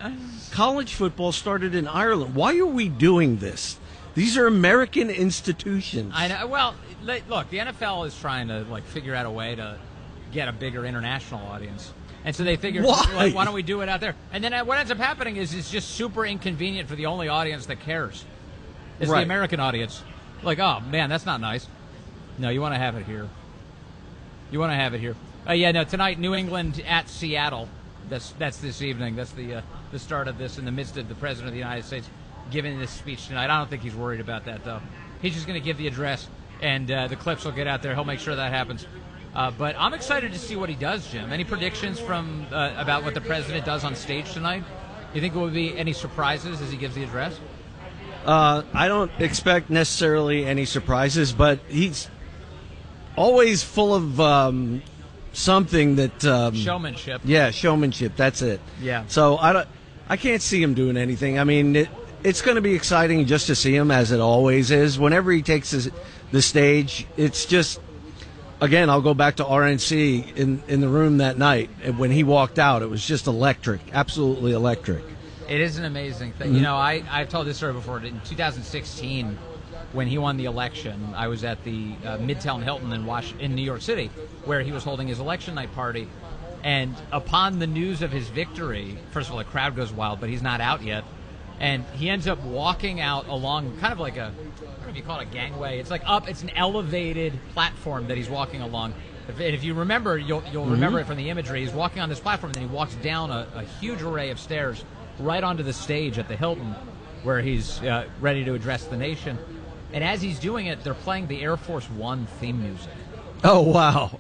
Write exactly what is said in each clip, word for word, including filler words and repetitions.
College football started in Ireland. Why are we doing this? These are American institutions. I know. Well, look, the N F L is trying to like figure out a way to get a bigger international audience. And so they figured, why? Like, why don't we do it out there? And then what ends up happening is it's just super inconvenient for the only audience that cares. It's right. the American audience. Like, oh, man, that's not nice. No, you want to have it here. You want to have it here. Uh, yeah, no, tonight, New England at Seattle. That's that's this evening. That's the uh, the start of this in the midst of the President of the United States giving this speech tonight. I don't think he's worried about that, though. He's just going to give the address, and uh, the clips will get out there. He'll make sure that happens. Uh, but I'm excited to see what he does, Jim. Any predictions from uh, about what the president does on stage tonight? You think there will be any surprises as he gives the address? Uh, I don't expect necessarily any surprises, but he's always full of um, something that um, showmanship. Yeah, showmanship. That's it. Yeah. So I don't. I can't see him doing anything. I mean, it, it's going to be exciting just to see him, as it always is. Whenever he takes his, the stage, it's just. Again, I'll go back to R N C in, in the room that night. When he walked out, it was just electric, absolutely electric. It is an amazing thing. Mm-hmm. You know, I, I've told this story before. In two thousand sixteen, when he won the election, I was at the uh, Midtown Hilton in, Was- in New York City, where he was holding his election night party. And upon the news of his victory, first of all, the crowd goes wild, but he's not out yet. And he ends up walking out along kind of like a, I don't know if you call it a gangway. It's like up, it's an elevated platform that he's walking along. If, and if you remember, you'll, you'll mm-hmm. remember it from the imagery. He's walking on this platform, and then he walks down a, a huge array of stairs right onto the stage at the Hilton, where he's uh, ready to address the nation. And as he's doing it, they're playing the Air Force One theme music. Oh, wow.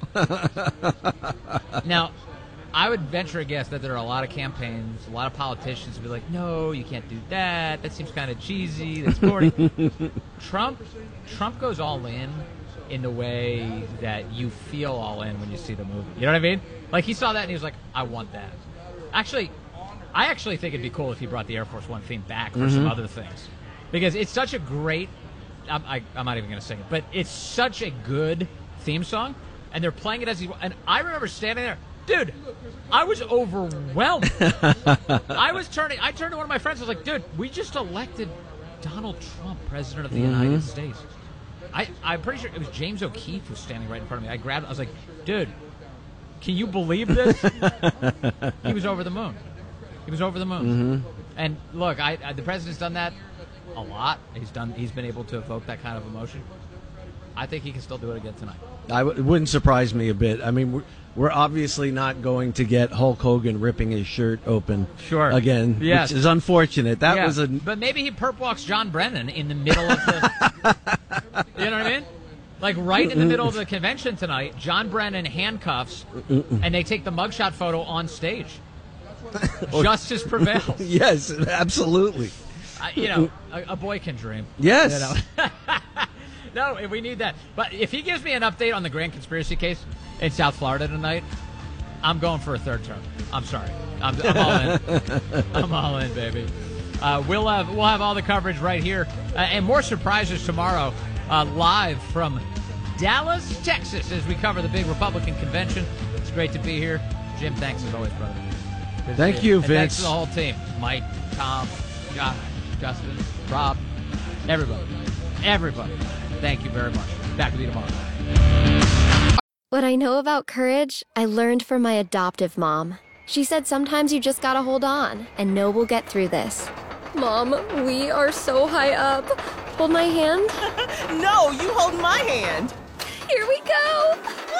Now, I would venture a guess that there are a lot of campaigns, a lot of politicians would be like, no, you can't do that. That seems kind of cheesy. That's corny. Trump, Trump goes all in in the way that you feel all in when you see the movie. You know what I mean? Like, he saw that and he was like, I want that. Actually, I actually think it'd be cool if he brought the Air Force One theme back for mm-hmm. some other things. Because it's such a great, I'm, I, I'm not even going to sing it, but it's such a good theme song. And they're playing it as he, and I remember standing there. Dude, I was overwhelmed. I was turning, I turned to one of my friends. I was like, dude, we just elected Donald Trump president of the mm-hmm. United States. I, I'm pretty sure it was James O'Keefe who was standing right in front of me. I grabbed, I was like, dude, can you believe this? He was over the moon. He was over the moon. Mm-hmm. And look, I, I the president's done that a lot. He's done. He's been able to evoke that kind of emotion. I think he can still do it again tonight. I w- it wouldn't surprise me a bit. I mean, we're, we're obviously not going to get Hulk Hogan ripping his shirt open sure. again, yes. which is unfortunate. That yeah. was a. But maybe he perp walks John Brennan in the middle of the. You know what I mean? Like right in the middle of the convention tonight, John Brennan handcuffs, and they take the mugshot photo on stage. Justice prevails. Yes, absolutely. Uh, you know, a, a boy can dream. Yes. You know? No, we need that. But if he gives me an update on the grand conspiracy case in South Florida tonight, I'm going for a third term. I'm sorry. I'm, I'm all in. I'm all in, baby. Uh, we'll have we'll have all the coverage right here, uh, and more surprises tomorrow, uh, live from Dallas, Texas, as we cover the big Republican convention. It's great to be here, Jim. Thanks as always, brother. Good Thank you, and Vince. Thanks to the whole team: Mike, Tom, Josh, Justin, Rob, everybody, everybody. Thank you very much. Back with you tomorrow. What I know about courage, I learned from my adoptive mom. She said sometimes you just gotta hold on and know we'll get through this. Mom, we are so high up. Hold my hand. No, you hold my hand. Here we go.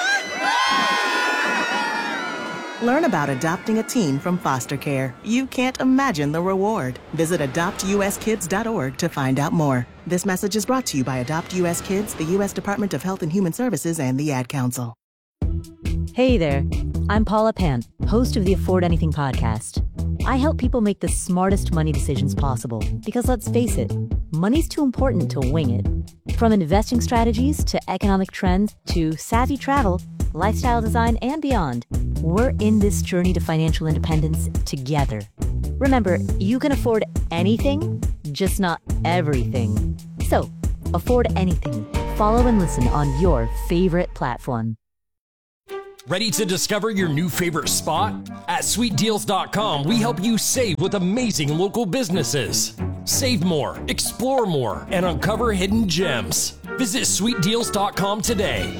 Learn about adopting a teen from foster care. You can't imagine the reward. Visit adopt u s kids dot org to find out more. This message is brought to you by Adopt U S Kids, the U S Department of Health and Human Services, and the Ad Council. Hey there. I'm Paula Pant, host of the Afford Anything podcast. I help people make the smartest money decisions possible because, let's face it, money's too important to wing it. From investing strategies to economic trends to savvy travel, lifestyle design, and beyond, we're in this journey to financial independence together. Remember, you can afford anything, just not everything. So, afford anything. Follow and listen on your favorite platform. Ready to discover your new favorite spot? At sweet deals dot com, we help you save with amazing local businesses. Save more, explore more, and uncover hidden gems. Visit sweet deals dot com today.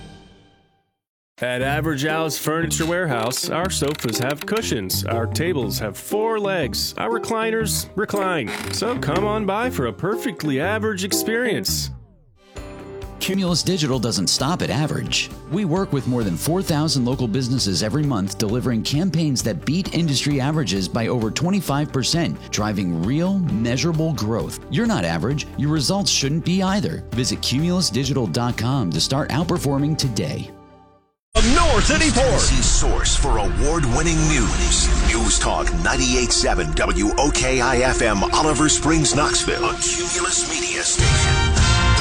At Average Al's Furniture Warehouse, our sofas have cushions, our tables have four legs, our recliners recline. So come on by for a perfectly average experience. Cumulus Digital doesn't stop at average. We work with more than four thousand local businesses every month, delivering campaigns that beat industry averages by over twenty-five percent, driving real, measurable growth. You're not average. Your results shouldn't be either. Visit cumulus digital dot com to start outperforming today. North City Tennessee's source for award-winning news. News Talk ninety-eight point seven W O K I F M, Oliver Springs, Knoxville. A Cumulus Media Station.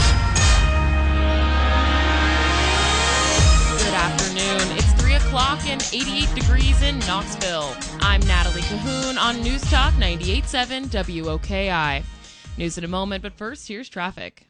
Good afternoon. It's three o'clock and eighty-eight degrees in Knoxville. I'm Natalie Cahoon on News Talk ninety-eight point seven W O K I. News in a moment, but first, here's traffic.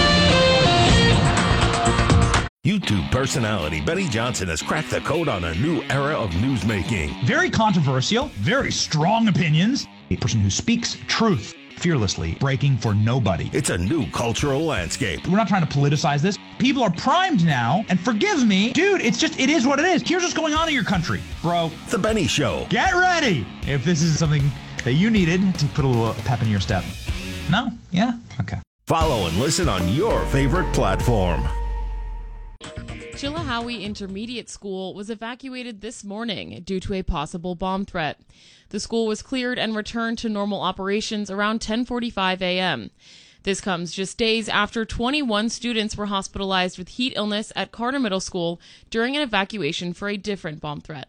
YouTube personality Betty Johnson has cracked the code on a new era of newsmaking. Very controversial, very strong opinions. A person who speaks truth fearlessly, breaking for nobody. It's a new cultural landscape. We're not trying to politicize this. People are primed now, and forgive me, dude, it's just, it is what it is. Here's what's going on in your country, bro. The Benny Show. Get ready if this is something that you needed to put a little pep in your step. No? Yeah? Okay. Follow and listen on your favorite platform. Chilhowee Intermediate School was evacuated this morning due to a possible bomb threat. The school was cleared and returned to normal operations around ten forty-five a.m. This comes just days after twenty-one students were hospitalized with heat illness at Carter Middle School during an evacuation for a different bomb threat.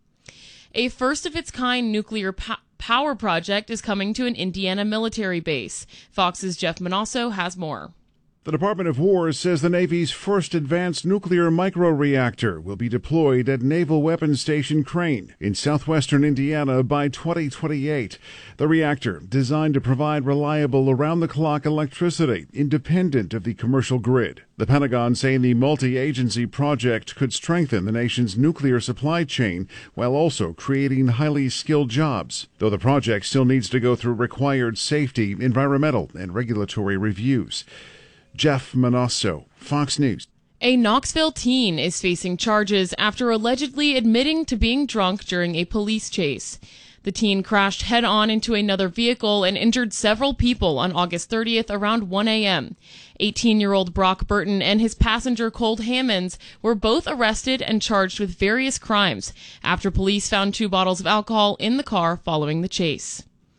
A first-of-its-kind nuclear po- power project is coming to an Indiana military base. Fox's Jeff Manasso has more. The Department of War says the Navy's first advanced nuclear microreactor will be deployed at Naval Weapons Station Crane in southwestern Indiana by twenty twenty-eight. The reactor, designed to provide reliable around-the-clock electricity independent of the commercial grid. The Pentagon saying the multi-agency project could strengthen the nation's nuclear supply chain while also creating highly skilled jobs, though the project still needs to go through required safety, environmental, and regulatory reviews. Jeff Manasso, Fox News. A Knoxville teen is facing charges after allegedly admitting to being drunk during a police chase. The teen crashed head-on into another vehicle and injured several people on August thirtieth around one a.m. eighteen-year-old Brock Burton and his passenger Colt Hammonds were both arrested and charged with various crimes after police found two bottles of alcohol in the car following the chase.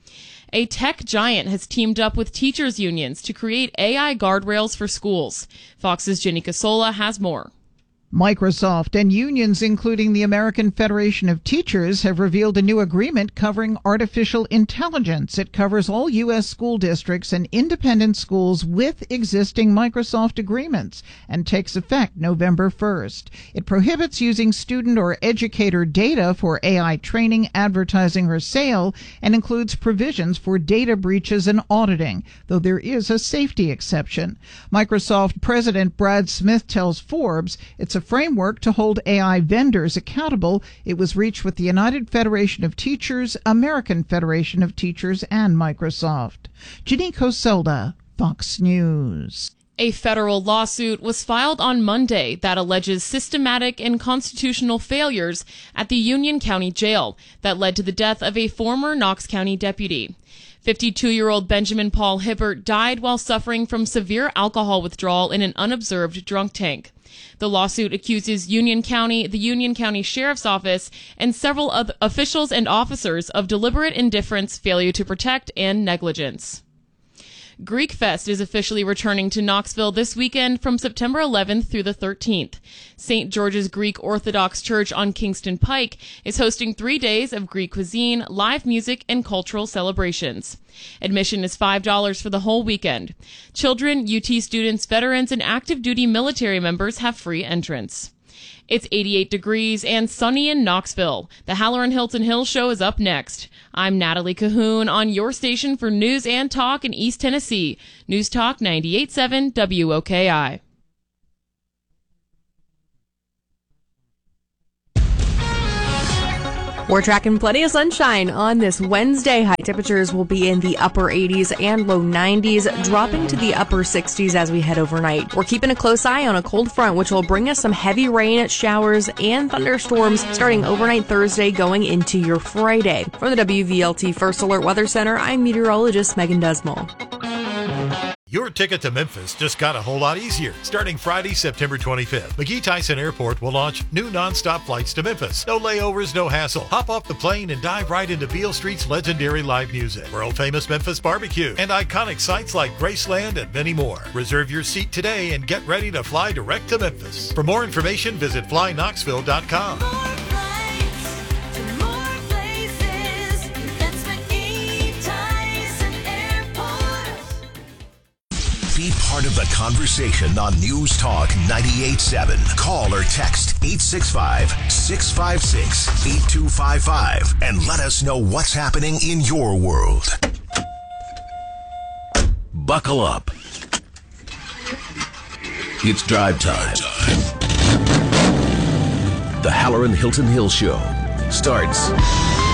A tech giant has teamed up with teachers' unions to create A I guardrails for schools. Fox's Jenny Casola has more. Microsoft and unions, including the American Federation of Teachers, have revealed a new agreement covering artificial intelligence. It covers all U S school districts and independent schools with existing Microsoft agreements and takes effect November first. It prohibits using student or educator data for A I training, advertising, or sale, and includes provisions for data breaches and auditing, though there is a safety exception. Microsoft President Brad Smith tells Forbes it's a framework to hold A I vendors accountable. It was reached with the United Federation of Teachers, American Federation of Teachers, and Microsoft. Janiko Solda, Fox News. A federal lawsuit was filed on Monday that alleges systematic and constitutional failures at the Union County Jail that led to the death of a former Knox County deputy. fifty-two-year-old Benjamin Paul Hibbert died while suffering from severe alcohol withdrawal in an unobserved drunk tank. The lawsuit accuses Union County, the Union County Sheriff's Office, and several other officials and officers of deliberate indifference, failure to protect, and negligence. Greek Fest is officially returning to Knoxville this weekend from September eleventh through the thirteenth. Saint George's Greek Orthodox Church on Kingston Pike is hosting three days of Greek cuisine, live music, and cultural celebrations. Admission is five dollars for the whole weekend. Children, U T students, veterans, and active duty military members have free entrance. It's eighty-eight degrees and sunny in Knoxville. The Halloran Hilton Hill Show is up next. I'm Natalie Cahoon on your station for news and talk in East Tennessee. News Talk ninety-eight point seven W O K I. We're tracking plenty of sunshine on this Wednesday. High temperatures will be in the upper eighties and low nineties, dropping to the upper sixties as we head overnight. We're keeping a close eye on a cold front, which will bring us some heavy rain, showers, and thunderstorms starting overnight Thursday going into your Friday. From the W V L T First Alert Weather Center, I'm meteorologist Megan Desmond. Your ticket to Memphis just got a whole lot easier. Starting Friday, September twenty-fifth, McGee Tyson Airport will launch new nonstop flights to Memphis. No layovers, no hassle. Hop off the plane and dive right into Beale Street's legendary live music, world-famous Memphis barbecue, and iconic sites like Graceland and many more. Reserve your seat today and get ready to fly direct to Memphis. For more information, visit fly knoxville dot com. Be part of the conversation on News Talk ninety-eight point seven. Call or text eight six five, six five six, eight two five five and let us know what's happening in your world. Buckle up. It's drive time. The Halloran Hilton Hill Show starts